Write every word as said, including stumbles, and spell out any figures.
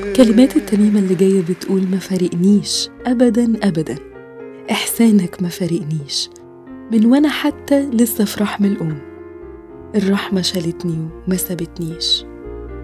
كلمات الترنيمة اللي جاية بتقول: ما فارقنيش أبداً أبداً، إحسانك ما فارقنيش، من وأنا حتى لسه في رحم الأم، الرحمة شالتني وما سابتنيش.